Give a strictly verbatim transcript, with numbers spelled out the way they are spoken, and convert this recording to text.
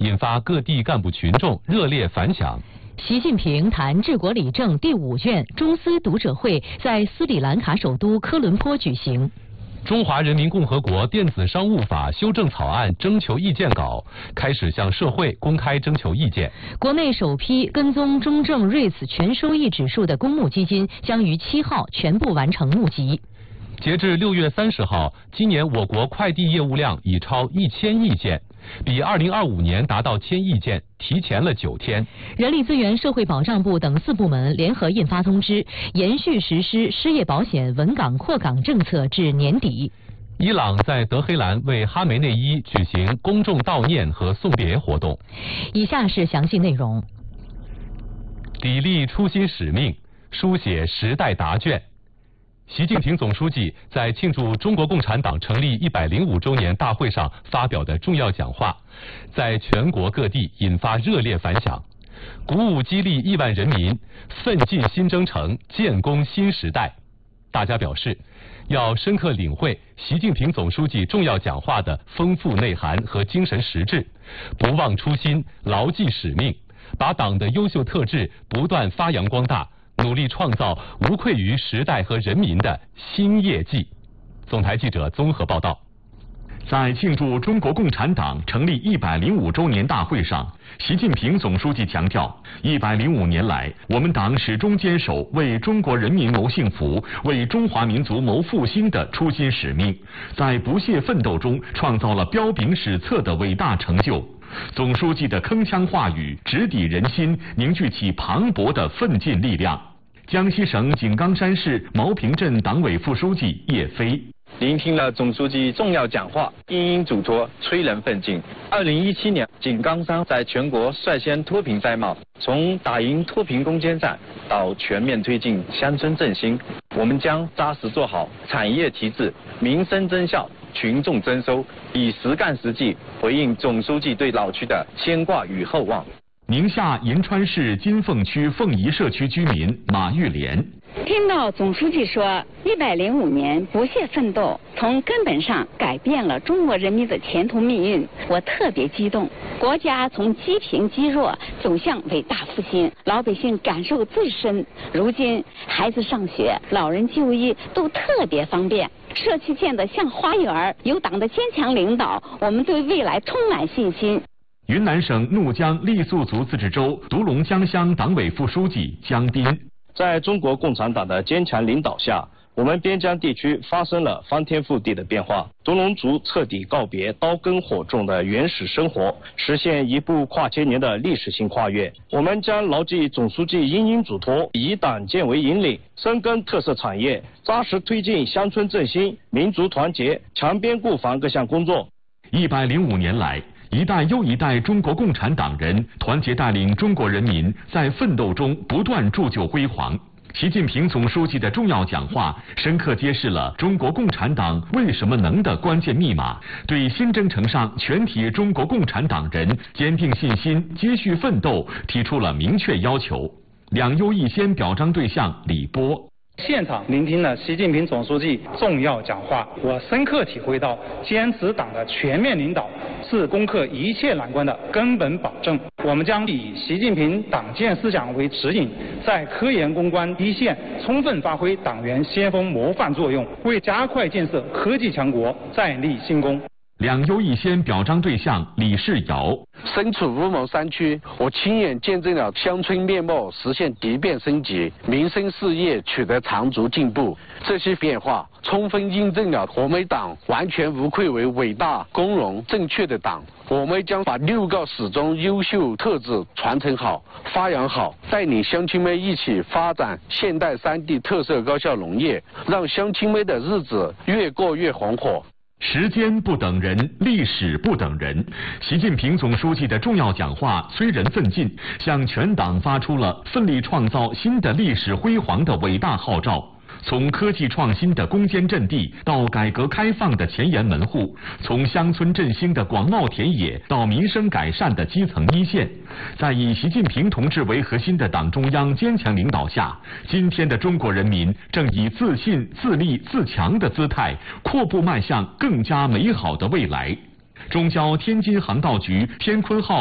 引发各地干部群众热烈反响。 习近平谈治国理政第五卷中斯读者会在斯里兰卡首都科伦坡举行。 中华人民共和国电子商务法修正草案征求意见稿开始向社会公开征求意见。 国内首批跟踪中证 R E I T S 全收益指数的公募基金将于七号全部完成募集。 截至六月三十号，今年我国快递业务量已超一千亿件，比二零二五年达到千亿件提前了九天。 人力资源社会保障部等四部门联合印发通知，延续实施失业保险稳岗扩岗政策至年底。 伊朗在德黑兰为哈梅内伊举行公众悼念和送别活动。 以下是详细内容。 砥砺初心使命，书写时代答卷。习近平总书记在庆祝中国共产党成立一百零五周年大会上发表的重要讲话，在全国各地引发热烈反响，鼓舞激励亿万人民奋进新征程，建功新时代。大家表示，要深刻领会习近平总书记重要讲话的丰富内涵和精神实质，不忘初心，牢记使命，把党的优秀特质不断发扬光大，努力创造无愧于时代和人民的新业绩。总台记者综合报道。在庆祝中国共产党成立一百零五周年大会上，习近平总书记强调，一百零五年来，我们党始终坚守为中国人民谋幸福、为中华民族谋复兴的初心使命，在不懈奋斗中创造了彪炳史册的伟大成就。总书记的铿锵话语直抵人心，凝聚起磅礴的奋进力量。江西省井冈山市茅坪镇党委副书记叶飞。 聆听了总书记重要讲话，殷殷嘱托，催人奋进。二零一七年，井冈山在全国率先脱贫摘帽，从打赢脱贫攻坚战到全面推进乡村振兴，我们将扎实做好产业提质、民生增效、群众增收，以实干实际回应总书记对老区的牵挂与厚望。 宁夏银川市金凤区凤仪社区居民马玉莲。 听到总书记说一百零五年不懈奋斗，从根本上改变了中国人民的前途命运，我特别激动。国家从积贫积弱走向伟大复兴，老百姓感受最深。如今孩子上学、老人就医都特别方便，社区建得像花园，有党的坚强领导，我们对未来充满信心。 云南省怒江傈僳族自治州独龙江乡党委副书记江斌。 在中国共产党的坚强领导下，我们边疆地区发生了翻天覆地的变化，独龙族彻底告别刀耕火种的原始生活，实现一部跨千年的历史性跨越。我们将牢记总书记殷殷嘱托，以党建为引领，深耕特色产业，扎实推进乡村振兴、民族团结、强边固防各项工作。 一百零五年来，一代又一代中国共产党人团结带领中国人民在奋斗中不断铸就辉煌。习近平总书记的重要讲话深刻揭示了中国共产党为什么能的关键密码，对新征程上全体中国共产党人坚定信心、继续奋斗提出了明确要求。两优一先表彰对象李波。 现场聆听了习近平总书记重要讲话，我深刻体会到坚持党的全面领导是攻克一切难关的根本保证。我们将以习近平党建思想为指引，在科研攻关一线充分发挥党员先锋模范作用，为加快建设科技强国再立新功。 两优一先表彰对象李世尧。 身处乌蒙山区，我亲眼见证了乡村面貌实现蝶变升级，民生事业取得长足进步。这些变化充分印证了我们党完全无愧为伟大、光荣、正确的党。我们将把六个始终优秀特质传承好、发扬好，带领乡亲们一起发展现代三地特色高效农业，让乡亲们的日子越过越红火。 时间不等人，历史不等人。习近平总书记的重要讲话催人奋进，向全党发出了奋力创造新的历史辉煌的伟大号召。从科技创新的攻坚阵地到改革开放的前沿门户，从乡村振兴的广袤田野到民生改善的基层一线，在以习近平同志为核心的党中央坚强领导下，今天的中国人民正以自信、自立、自强的姿态，阔步迈向更加美好的未来。中交天津航道局天鲲号